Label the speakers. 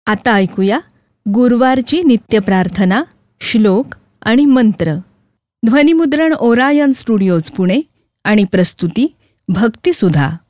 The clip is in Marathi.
Speaker 1: आता ऐकूया गुरुवारची नित्यप्रार्थना, श्लोक आणि मंत्र. ध्वनिमुद्रण ओरायन स्टुडिओज पुणे आणि प्रस्तुती भक्तिसुधा.